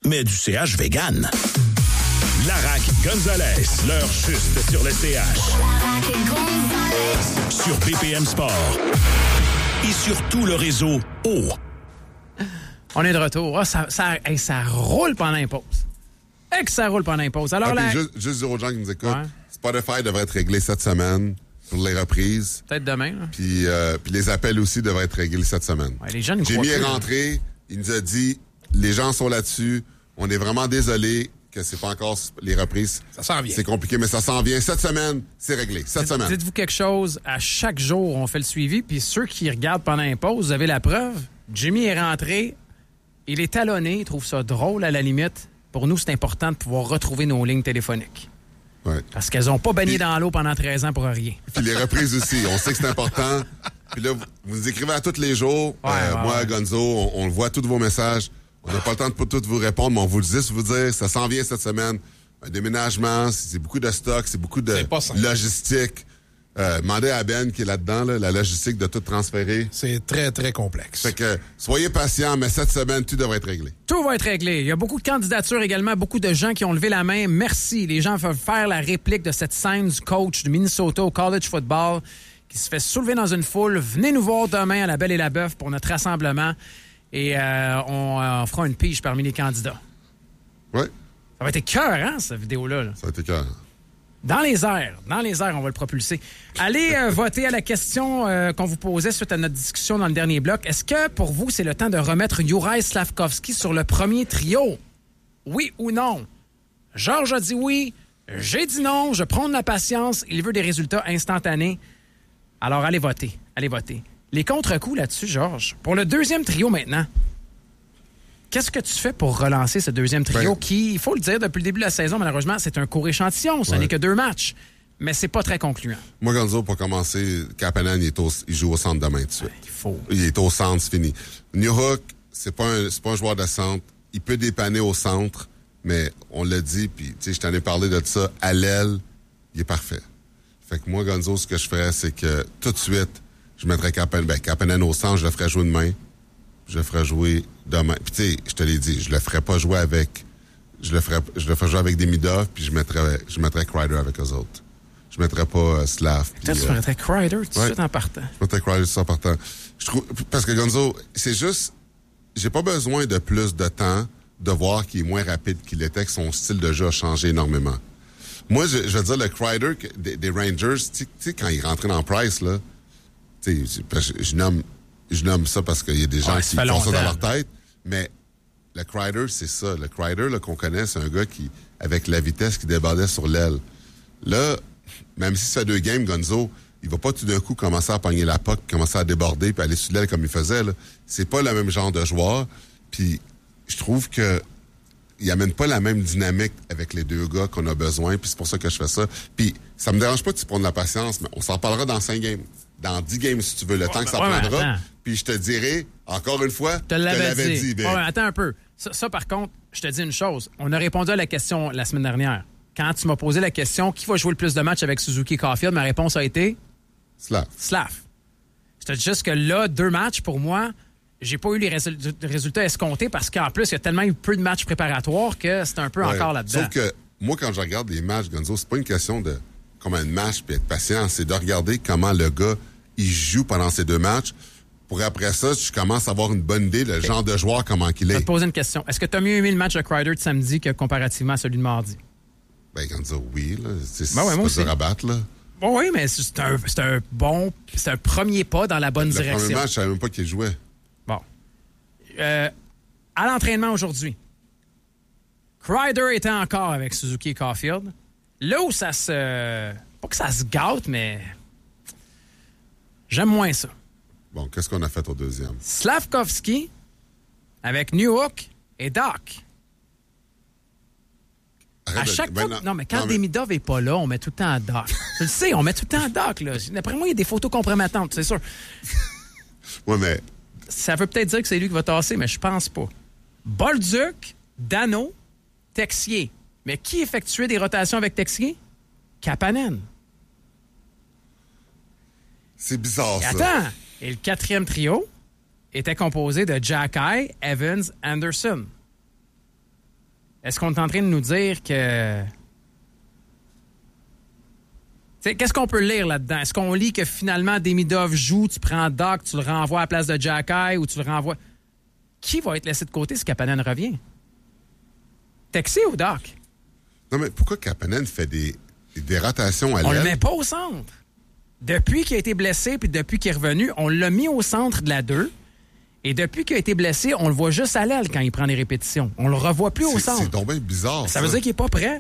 mais du CH vegan. Larac Gonzalez, l'heure juste sur le CH. Sur BPM Sport. Et sur tout le réseau O. On est de retour. Oh, ça roule pendant les pauses. Que ça roule pendant les pauses. Alors, juste dire aux gens qui nous écoutent, Spotify devrait être réglé cette semaine pour les reprises. Peut-être demain. Là. Puis les appels aussi devraient être réglés cette semaine. Ouais, les jeunes Jimmy est rentré, il nous a dit, les gens sont là-dessus, on est vraiment désolé que c'est pas encore les reprises. Ça s'en vient. C'est compliqué, mais ça s'en vient. Cette semaine, c'est réglé. Cette semaine. Dites-vous quelque chose, à chaque jour, on fait le suivi, puis ceux qui regardent pendant les pauses, vous avez la preuve. Jimmy est rentré, il est talonné, il trouve ça drôle à la limite. Pour nous, c'est important de pouvoir retrouver nos lignes téléphoniques. Ouais. Parce qu'elles n'ont pas baigné dans l'eau pendant 13 ans pour rien. Puis les reprises aussi, on sait que c'est important. Puis là, vous nous écrivez à tous les jours. Moi, Gonzo, on voit tous vos messages. On n'a pas le temps de tous vous répondre, mais on vous le dit, vous dire, ça s'en vient cette semaine. Un déménagement, c'est beaucoup de stock, c'est beaucoup de logistique. Demandez à Ben qui est là-dedans, la logistique de tout transférer. C'est très, très complexe. Fait que soyez patients, mais cette semaine, tout devrait être réglé. Tout va être réglé. Il y a beaucoup de candidatures également, beaucoup de gens qui ont levé la main. Merci. Les gens veulent faire la réplique de cette scène du coach du Minnesota au college football qui se fait soulever dans une foule. Venez nous voir demain à La Belle et la Bœuf pour notre rassemblement et on fera une pige parmi les candidats. Oui. Ça va être écœurant, cette vidéo-là. Là. Ça va être écœurant. Dans les airs, on va le propulser. Allez voter à la question qu'on vous posait suite à notre discussion dans le dernier bloc. Est-ce que, pour vous, c'est le temps de remettre Juraj Slafkovský sur le premier trio? Oui ou non? Georges a dit oui. J'ai dit non. Je prends de la patience. Il veut des résultats instantanés. Alors, allez voter. Allez voter. Les contre-coups là-dessus, Georges. Pour le deuxième trio maintenant, qu'est-ce que tu fais pour relancer ce deuxième trio qui, il faut le dire, depuis le début de la saison, malheureusement, c'est un court échantillon. Ce n'est que 2 matchs. Mais c'est pas très concluant. Moi, Gonzo, pour commencer, Kapanen, il joue au centre demain tout de suite. Il faut. Il est au centre, c'est fini. Newhook, c'est pas un joueur de centre. Il peut dépanner au centre, mais on l'a dit, puis tu sais, je t'en ai parlé de ça, à l'aile, il est parfait. Fait que moi, Gonzo, ce que je ferais, c'est que tout de suite, je mettrais Kapanen au centre, je le ferais jouer demain. Je le ferais jouer demain. Puis tu sais, je te l'ai dit, je le ferais pas jouer avec... Je le ferais jouer avec Demidov, puis je mettrais Kreider avec eux autres. Je mettrais pas Slav. Toi, tu mettrais Kreider tout de suite en partant. Je mettrais Kreider tout de suite en partant. Je trouve... Parce que Gonzo, c'est juste... J'ai pas besoin de plus de temps de voir qu'il est moins rapide qu'il était, que son style de jeu a changé énormément. Moi, je veux dire, le Kreider des Rangers, tu sais, quand il rentrait dans Price, là, tu sais, je nomme ça parce qu'il y a des gens qui font ça dans leur tête, mais le Kreider, c'est ça. Le Kreider là, qu'on connaît, c'est un gars qui, avec la vitesse, qui débordait sur l'aile. Là, même si ça fait 2 games, Gonzo, il va pas tout d'un coup commencer à pogner la puck, commencer à déborder puis aller sur l'aile comme il faisait. Là. C'est pas le même genre de joueur. Puis je trouve que il amène pas la même dynamique avec les 2 gars qu'on a besoin. Puis c'est pour ça que je fais ça. Puis ça me dérange pas de prendre de la patience, mais on s'en parlera dans 5 games. Dans 10 games, si tu veux, le temps que ça prendra. Puis je te dirai, encore une fois, je te l'avais dit. Attends un peu. Ça, par contre, je te dis une chose. On a répondu à la question la semaine dernière. Quand tu m'as posé la question, qui va jouer le plus de matchs avec Suzuki Caulfield, ma réponse a été... Slav. Je te dis juste que là, 2 matchs, pour moi, j'ai pas eu les résultats escomptés parce qu'en plus, il y a tellement eu peu de matchs préparatoires que c'est un peu encore là-dedans. Sauf que moi, quand je regarde les matchs, Gonzo, c'est pas une question de combien de matchs puis être patient, c'est de regarder comment le gars, il joue pendant ces 2 matchs. Pour après ça, je commence à avoir une bonne idée, le genre de joueur, comment qu'il est. Je vais te poser une question. Est-ce que tu as mieux aimé le match de Kreider de samedi que comparativement à celui de mardi? Ben, Gonzo, oui, là. C'est moi aussi. pas dur à battre, là. Bon, oui, mais c'est un premier pas dans la bonne direction. Le premier match, je savais même pas qu'il jouait. Bon. À l'entraînement aujourd'hui, Kreider était encore avec Suzuki Caulfield. Là où ça se... Pas que ça se gâte, mais... J'aime moins ça. Bon, qu'est-ce qu'on a fait au deuxième? Slafkovský avec Newhook et Doc. À chaque fois... Non, mais quand Demidov n'est pas là, on met tout le temps Doc. Tu le sais, on met tout le temps Doc, là. D'après moi, il y a des photos compromettantes, c'est sûr. Oui, mais... Ça veut peut-être dire que c'est lui qui va tasser, mais je pense pas. Bolduc, Dano, Texier. Mais qui effectuait des rotations avec Texier? Kapanen. C'est bizarre, ça. Attends! Et le 4e trio était composé de Jacky, Evans, Anderson. est-ce qu'on est en train de nous dire que... T'sais, qu'est-ce qu'on peut lire là-dedans? Est-ce qu'on lit que finalement, Demidov joue, tu prends Doc, tu le renvoies à la place de Xhekaj ou tu le renvoies... Qui va être laissé de côté si Kapanen revient? Texier ou Doc? Non, mais pourquoi Kapanen fait des rotations à l'aile? On le met pas au centre. Depuis qu'il a été blessé puis depuis qu'il est revenu, on l'a mis au centre de la 2. Et depuis qu'il a été blessé, on le voit juste à l'aile quand il prend les répétitions. On le revoit plus au centre. C'est donc bien bizarre, ça veut dire qu'il est pas prêt.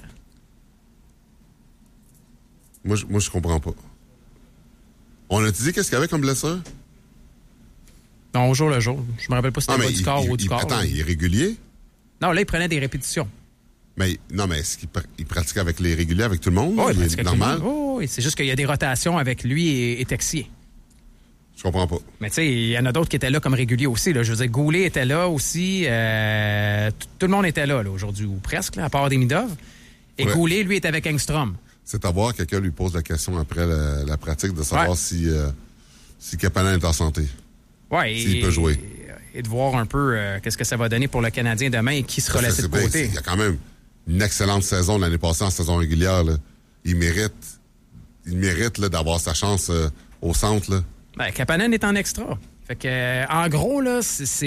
Moi, je comprends pas. On a dit qu'est-ce qu'il y avait comme blessure? Non, au jour le jour. Je me rappelle pas si c'était du corps ou du corps. Attends, il est régulier? Non, là, il prenait des répétitions. Mais non, mais est-ce qu'il pratique avec les réguliers, avec tout le monde? Oui, il est normal? Oui, c'est juste qu'il y a des rotations avec lui et Texier. Je comprends pas. Mais tu sais, il y en a d'autres qui étaient là comme réguliers aussi. Là. Je veux dire, Goulet était là aussi. Tout le monde était là aujourd'hui, ou presque, là, à part Demidov. Et Goulet, lui, était avec Engstrom. C'est à voir, quelqu'un lui pose la question après la pratique de savoir si Kapanen est en santé. Oui. S'il peut jouer. Et de voir un peu qu'est-ce que ça va donner pour le Canadien demain et qui sera laissé de côté. Il y a quand même une excellente saison l'année passée en saison régulière. Là. Il mérite là, d'avoir sa chance au centre. Là. Ben, Kapanen est en extra. Fait que, en gros, là,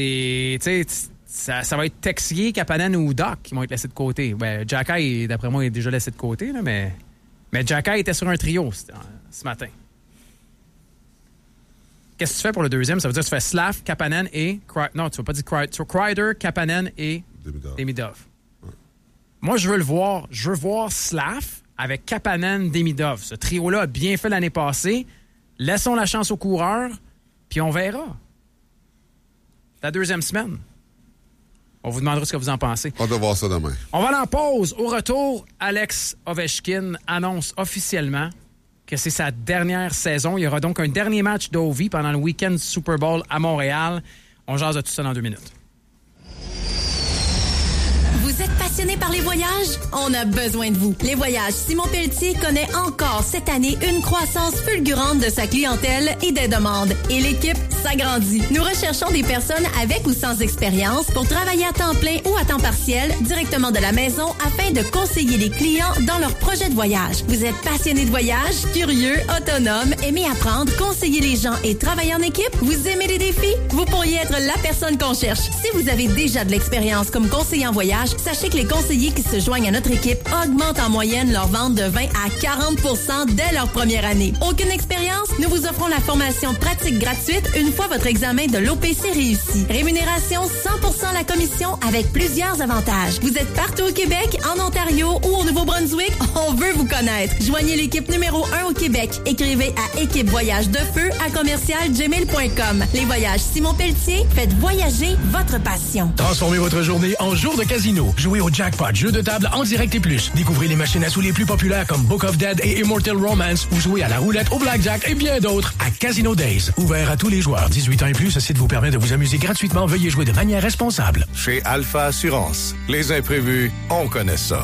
ça va être Texier, Kapanen ou Doc qui vont être laissés de côté. Ben, Xhekaj, d'après moi, est déjà laissé de côté, là, mais Xhekaj était sur un trio ce matin. Qu'est-ce que tu fais pour le deuxième? Ça veut dire que tu fais Slav, Kapanen et... Non, tu vas pas dire Kreider. Tu vas Kreider, Kapanen et Demidov. Ouais. Moi, je veux le voir. Je veux voir Slav avec Kapanen, Demidov. Ce trio-là a bien fait l'année passée. Laissons la chance aux coureurs, puis on verra. La deuxième semaine. On vous demandera ce que vous en pensez. On doit voir ça demain. On va aller en pause. Au retour, Alex Ovechkin annonce officiellement que c'est sa dernière saison. Il y aura donc un dernier match d'Ovi pendant le week-end du Super Bowl à Montréal. On jase de tout ça dans 2 minutes. Vous êtes passionné par les voyages? On a besoin de vous. Les Voyages Simon Pelletier connaît encore cette année une croissance fulgurante de sa clientèle et des demandes. Et l'équipe s'agrandit. Nous recherchons des personnes avec ou sans expérience pour travailler à temps plein ou à temps partiel directement de la maison afin de conseiller les clients dans leurs projets de voyage. Vous êtes passionné de voyage, curieux, autonome, aimez apprendre, conseiller les gens et travailler en équipe? Vous aimez les défis? Vous pourriez être la personne qu'on cherche. Si vous avez déjà de l'expérience comme conseiller en voyage, sachez que les conseillers qui se joignent à notre équipe augmentent en moyenne leur vente de 20 à 40% dès leur première année. Aucune expérience? Nous vous offrons la formation pratique gratuite une fois votre examen de l'OPC réussi. Rémunération 100% la commission avec plusieurs avantages. Vous êtes partout au Québec, en Ontario ou au Nouveau-Brunswick? On veut vous connaître. Joignez l'équipe numéro 1 au Québec. Écrivez à équipevoyagedefeu@commercialgmail.com. Les Voyages Simon Pelletier, faites voyager votre passion. Transformez votre journée en jour de casino. Jouez au jackpot, jeu de table en direct et plus. Découvrez les machines à sous les plus populaires comme Book of Dead et Immortal Romance ou jouez à la roulette, au blackjack et bien d'autres à Casino Days. Ouvert à tous les joueurs. 18 ans et plus, ce site vous permet de vous amuser gratuitement. Veuillez jouer de manière responsable. Chez Alpha Assurance, les imprévus, on connaît ça.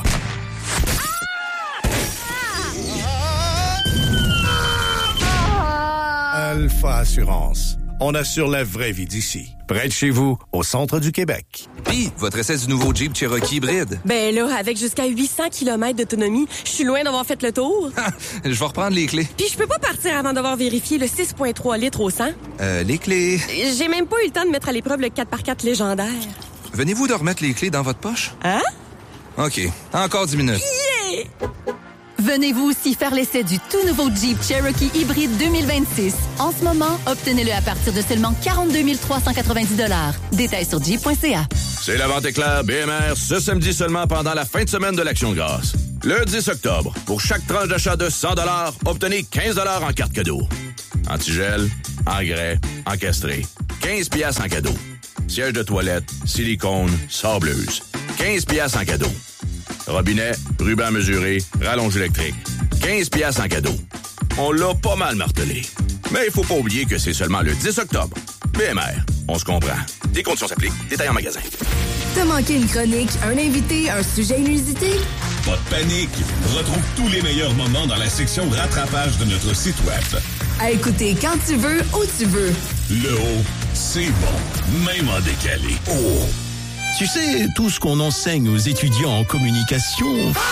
Alpha Assurance. On assure la vraie vie d'ici. Près de chez vous, au centre du Québec. Puis, votre essai du nouveau Jeep Cherokee hybride. Ben là, avec jusqu'à 800 km d'autonomie, je suis loin d'avoir fait le tour. Je vais reprendre les clés. Puis je peux pas partir avant d'avoir vérifié le 6,3 litres au 100. Les clés... J'ai même pas eu le temps de mettre à l'épreuve le 4x4 légendaire. Venez-vous de remettre les clés dans votre poche? Hein? OK. Encore 10 minutes. Yeah! Venez vous aussi faire l'essai du tout nouveau Jeep Cherokee hybride 2026. En ce moment, obtenez-le à partir de seulement 42 390 $. Détails sur jeep.ca. C'est la vente éclair BMR ce samedi seulement pendant la fin de semaine de l'Action de grâce. Le 10 octobre, pour chaque tranche d'achat de 100 $, obtenez 15 $ en carte cadeau. Antigel, engrais, encastré. 15 $ en cadeau. Siège de toilette, silicone, sableuse. 15 $ en cadeau. Robinet, ruban mesuré, rallonge électrique. 15 $ en cadeau. On l'a pas mal martelé. Mais il faut pas oublier que c'est seulement le 10 octobre. BMR, on se comprend. Des conditions s'appliquent. Détails en magasin. T'as manqué une chronique, un invité, un sujet inusité? Pas de panique. Retrouve tous les meilleurs moments dans la section rattrapage de notre site web. À écouter quand tu veux, où tu veux. Le haut, c'est bon, même en décalé. Oh! Tu sais, tout ce qu'on enseigne aux étudiants en communication...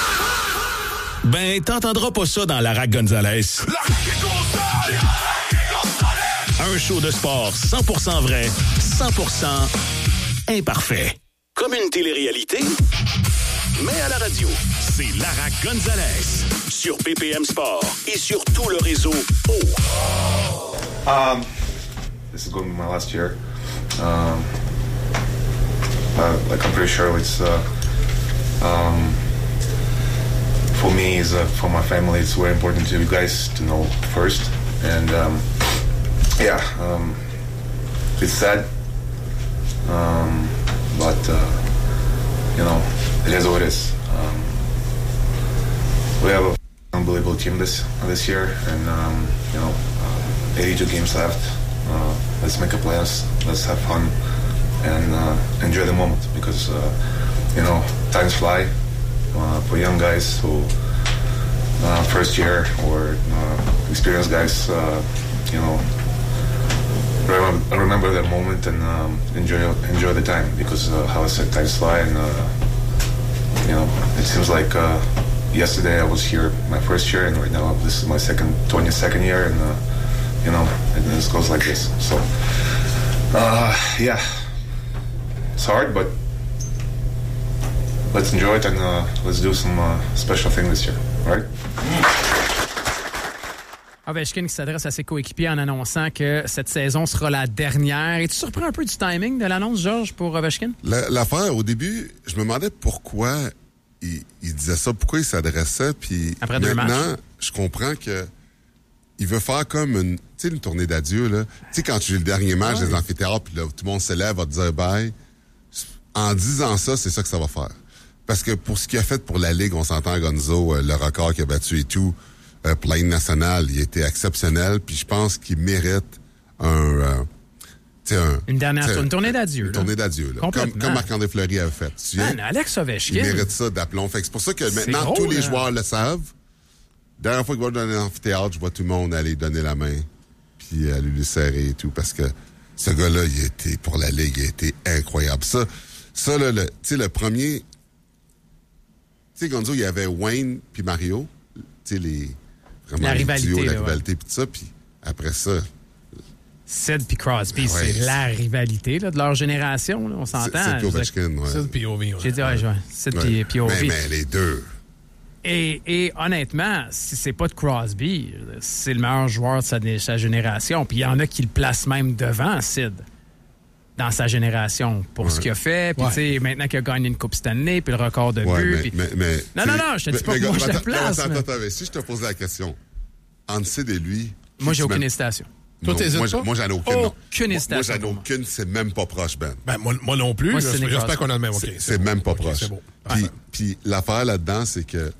Ben, t'entendras pas ça dans Lara Gonzalez. Un show de sport 100% vrai, 100% imparfait. Comme une télé-réalité, mais à la radio. C'est Lara Gonzalez sur BPM Sport et sur tout le réseau This is going to be my last year. Like I'm pretty sure it's for me, for my family, it's very important to you guys to know first. And it's sad, but you know, it is what it is. We have an unbelievable team this year, and 82 games left. Let's make a playoffs. Let's have fun and enjoy the moment because times fly. For young guys who first year or experienced guys, remember that moment and enjoy the time because how I said times fly and it seems like yesterday I was here my first year and right now this is my 22nd year and and this goes like this. So it's hard, but let's enjoy it and let's do some special things this year, right? Ovechkin qui s'adresse à ses coéquipiers en annonçant que cette saison sera la dernière. Es-tu surpris un peu du timing de l'annonce, Georges, pour Ovechkin? L'affaire, au début, je me demandais pourquoi il disait ça, pourquoi il s'adressait, puis après maintenant, je comprends que il veut faire comme une tournée d'adieu, là. Tu sais, quand tu joues le dernier match des amphithéâtres, puis là, tout le monde se lève, va te dire bye. En disant ça, c'est ça que ça va faire. Parce que pour ce qu'il a fait pour la Ligue, on s'entend Gonzo, le record qu'il a battu et tout, pour la Ligue nationale, il était exceptionnel. Puis je pense qu'il mérite une tournée d'adieu. Une tournée d'adieu. Comme Marc-André Fleury avait fait. Tu viens? Alex Ovechkin. Il mérite ça d'aplomb. Fait que c'est pour ça que maintenant, tous les joueurs le savent. Dernière fois qu'il va dans un amphithéâtre, je vois tout le monde aller donner la main, puis aller lui serrer et tout. Parce que ce gars-là, il a été, pour la Ligue, il a été incroyable. Ça là, le premier... Tu sais, Gonzo, il y avait Wayne puis Mario. Tu sais, la rivalité. La rivalité puis tout ça. Puis après ça... Sid puis Crosby, c'est la rivalité là, de leur génération. Là, on s'entend. Sid puis Ovechkin, ouais. Sid puis Ovi. J'ai dit, Sid puis Ovi. Mais les deux... Et honnêtement, si c'est pas de Crosby, c'est le meilleur joueur de sa génération. Puis il y en a qui le placent même devant Sid dans sa génération pour ce qu'il a fait. Puis tu sais, maintenant qu'il a gagné une Coupe Stanley, puis le record de but. Non, je te dis pas que moi je le place. Attends, si je te posais la question, entre Sid et lui... Moi, j'ai aucune hésitation. Toi, t'hésites pas? Moi, j'en ai aucune. Aucune hésitation. Moi, j'en ai aucune, c'est même pas proche, Ben. Ben, moi non plus. J'espère qu'on a le même. Okay, c'est même pas proche. C'est bon. Puis l'affaire là-dedans, c'est que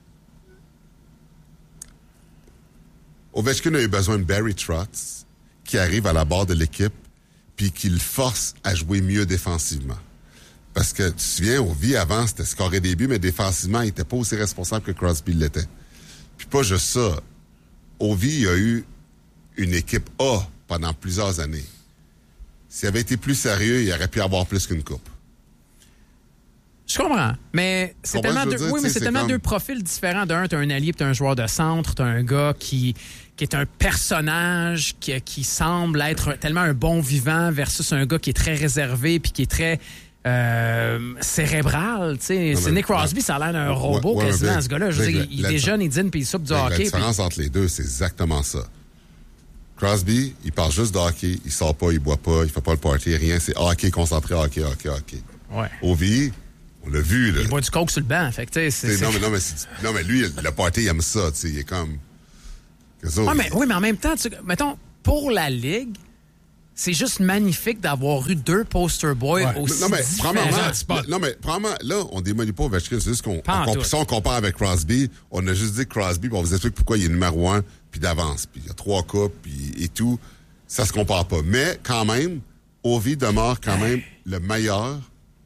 Ovechkin a eu besoin de Barry Trotz qui arrive à la barre de l'équipe puis qui le force à jouer mieux défensivement. Parce que, tu te souviens, Ovi, avant, c'était scorer des buts, mais défensivement, il était pas aussi responsable que Crosby l'était. Puis pas juste ça. Ovi a eu une équipe A pendant plusieurs années. S'il avait été plus sérieux, il aurait pu avoir plus qu'une coupe. Je comprends, mais c'est tellement deux profils différents. D'un, t'as un allié, puis t'as un joueur de centre, t'as un gars qui est un personnage qui semble être tellement un bon vivant versus un gars qui est très réservé puis qui est très cérébral. C'est Nick Crosby, ça a l'air d'un robot quasiment, ce gars-là. Je veux dire, il déjeune, il dîne puis il soupe du hockey. La différence entre les deux, c'est exactement ça. Crosby, il parle juste de hockey, il sort pas, il boit pas, il fait pas le party, rien. C'est hockey concentré, hockey. Ouais. Ovi, on l'a vu, là. Il boit du coke sur le banc, fait que, tu sais, Non, mais lui, le party, il aime ça, tu sais, il est comme... mais en même temps, mettons, pour la Ligue, c'est juste magnifique d'avoir eu deux poster boys aussi probablement, là, on démolit pas Ovechkin, c'est juste si on compare avec Crosby, on a juste dit Crosby, puis on vous explique pourquoi il est numéro 1, puis d'avance, puis il y a 3 coupes, puis et tout, ça se compare pas. Mais, quand même, Ovi demeure quand même le meilleur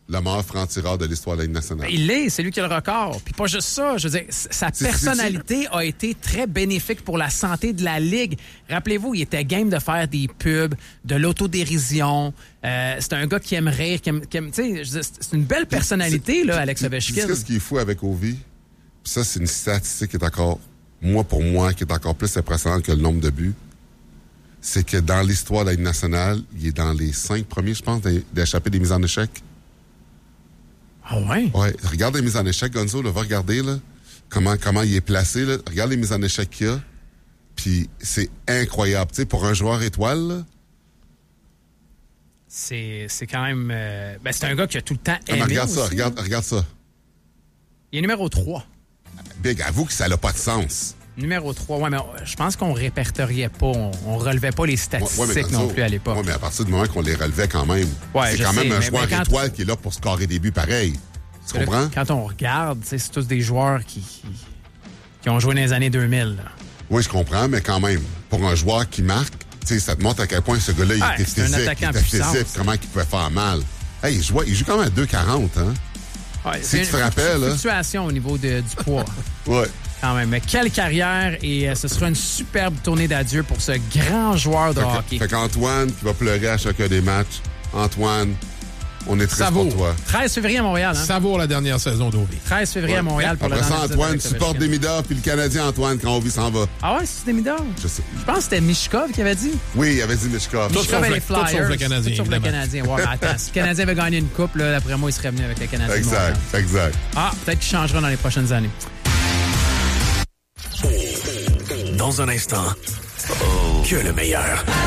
le meilleur franc-tireur de l'histoire de la Ligue nationale. Il l'est, c'est lui qui a le record. Puis pas juste ça, je veux dire, sa personnalité a été très bénéfique pour la santé de la Ligue. Rappelez-vous, il était game de faire des pubs, de l'autodérision. C'est un gars qui aime rire, qui aime tu sais, c'est une belle personnalité, là, Alex Ovechkin. Qu'est-ce qui est fou avec Ovi? Puis ça, c'est une statistique qui est encore, pour moi, qui est encore plus impressionnante que le nombre de buts. C'est que dans l'histoire de la Ligue nationale, il est dans les 5 premiers, je pense, d'échapper des mises en échec. Ah ouais? Ouais. Regarde les mises en échec, Gonzo, là, va regarder là, comment il est placé. Là. Regarde les mises en échec qu'il y a. Puis c'est incroyable. Tu sais, pour un joueur étoile, là, c'est quand même... c'est un gars qui a tout le temps aimé. Regarde ça, aussi, regarde ça. Il est numéro 3. Big, avoue que ça n'a pas de sens. Numéro 3, ouais, mais je pense qu'on répertoriait pas, on relevait pas les statistiques non plus à l'époque. Oui, mais à partir du moment qu'on les relevait quand même, c'est quand même un joueur étoile qui est là pour scorer des buts pareils. Tu comprends? Là, quand on regarde, c'est tous des joueurs qui ont joué dans les années 2000. Là. Oui, je comprends, mais quand même, pour un joueur qui marque, ça te montre à quel point ce gars-là, il était physique, comment il pouvait faire mal. Hey, il joue quand même à 2,40, hein? Ouais, si tu te rappelles, une fluctuation au niveau du poids. Oui. Quand même. Mais quelle carrière et ce sera une superbe tournée d'adieu pour ce grand joueur de hockey. Fait qu'Antoine, qui va pleurer à chacun des matchs, Antoine, on est triste pour toi. 13 février à Montréal. Hein? Savoure la dernière saison d'Ovi. 13 février à Montréal pour après ça, Antoine supporte Demida, puis le Canadien Antoine, quand Ovi s'en va. Ah ouais, c'est Demida? Je sais. Je pense que c'était Mishkov qui avait dit. Oui, il avait dit Mishkov. Tout sauf le Canadien. Tout sauf le Canadien. Ouais, attends, si le Canadien avait gagné une coupe, là, d'après moi, il serait venu avec le Canadien. Exact. Ah, peut-être qu'il changera dans les prochaines années. Dans un instant, que le meilleur.